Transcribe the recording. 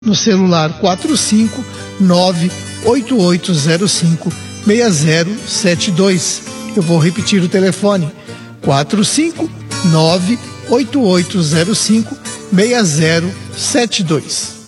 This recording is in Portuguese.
no celular 459-8805-6072. Eu vou repetir o telefone: 459-8805-6072.